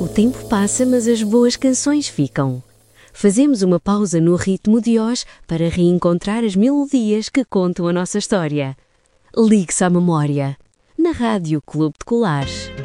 O tempo passa, mas as boas canções ficam. Fazemos uma pausa no ritmo de hoje para reencontrar as melodias que contam a nossa história. Ligue-se à memória, na Rádio Clube de Colares.